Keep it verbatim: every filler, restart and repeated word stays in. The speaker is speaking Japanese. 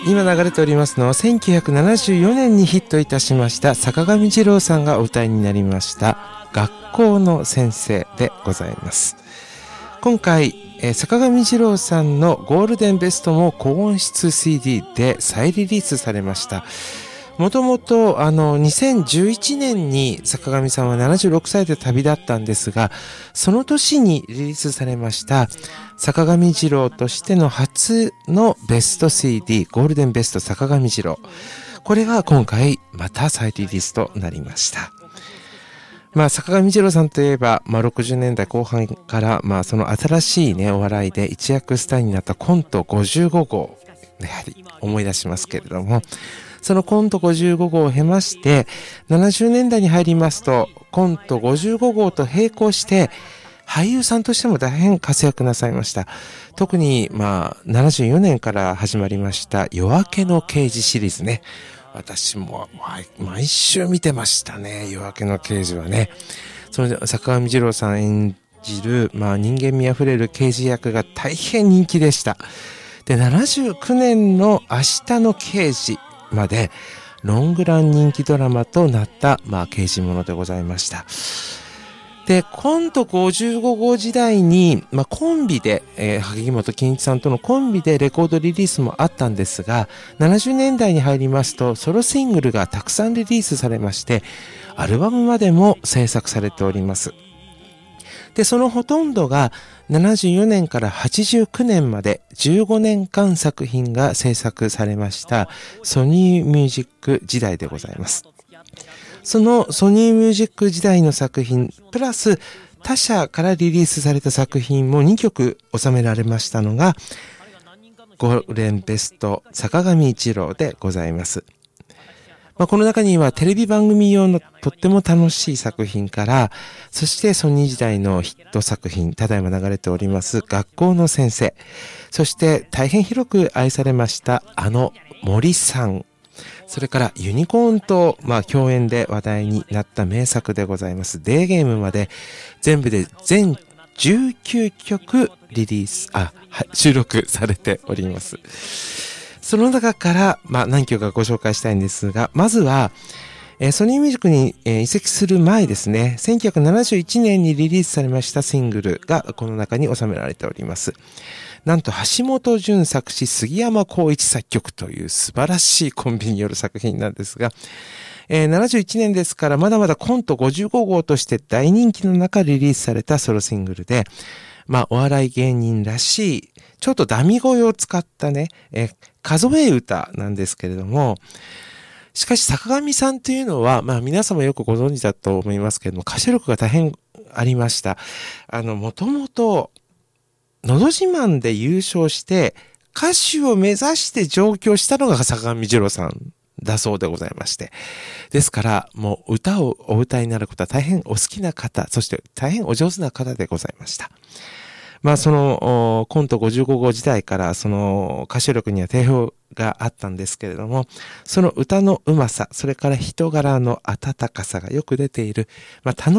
今流れておりますのはせんきゅうひゃくななじゅうよねんにヒットいたしました坂上二郎さんがお歌いになりました学校の先生でございます。今回、えー、坂上二郎さんのゴールデンベストも高音質 シーディー で再リリースされました。もともとあのにせんじゅういちねんに坂上さんはななじゅうろくさいで旅立ったんですが、その年にリリースされました坂上二郎としての初のベスト シーディー ゴールデンベスト坂上二郎、これが今回また再リリースとなりました。まあ、坂上二郎さんといえば、まあ、ろくじゅうねんだいこう半から、まあ、その新しいね、お笑いで一躍スターになったコントごじゅうごごう、やはり思い出しますけれども、そのコントごじゅうごごうを経まして、ななじゅうねんだいに入りますと、コントごじゅうごごうと並行して、俳優さんとしても大変活躍なさいました。特に、まあ、ななじゅうよねんから始まりました、夜明けの刑事シリーズね。私も毎週見てましたね、夜明けの刑事はね。その坂上二郎さん演じる、まあ、人間味あふれる刑事役が大変人気でした。で、ななじゅうきゅうねんの明日の刑事までロングラン人気ドラマとなった、まあ、刑事ものでございました。で、コントごじゅうごごう時代に、まあ、コンビで、えー、萩本欽一さんとのコンビでレコードリリースもあったんですが、ななじゅうねんだいに入りますと、ソロシングルがたくさんリリースされまして、アルバムまでも制作されております。で、そのほとんどがななじゅうよねんからはちじゅうきゅうねんまでじゅうごねんかん作品が制作されましたソニーミュージック時代でございます。そのソニーミュージック時代の作品プラス他社からリリースされた作品もにきょく収められましたのがゴールデンベスト坂上一郎でございます。まあ、この中にはテレビ番組用のとっても楽しい作品から、そしてソニー時代のヒット作品、ただいま流れております学校の先生、そして大変広く愛されましたあの森さん、それからユニコーンと、まあ、共演で話題になった名作でございますデーゲームまで全部で全じゅうきゅうきょくリリース、あ、収録されております。その中から、まあ、何曲かご紹介したいんですが、まずは、えー、ソニーミュージックに、えー、移籍する前ですね、せんきゅうひゃくななじゅういちねんにリリースされましたシングルがこの中に収められております。なんと橋本淳作詞、杉山浩一作曲という素晴らしいコンビによる作品なんですが、えー、ななじゅういちねんですからまだまだコントごじゅうごごうとして大人気の中リリースされたソロシングルで、まあお笑い芸人らしいちょっとダミ声を使ったね、えー、数え歌なんですけれども、しかし坂上さんというのは、まあ皆様よくご存知だと思いますけれども、歌唱力が大変ありました。あの、もともと、のど自慢で優勝して、歌手を目指して上京したのが坂上二郎さんだそうでございまして。ですから、もう歌をお歌いになることは大変お好きな方、そして大変お上手な方でございました。まあそのコントごじゅうごごう時代からその歌唱力には定評があったんですけれども、その歌のうまさ、それから人柄の温かさがよく出ている、まあ楽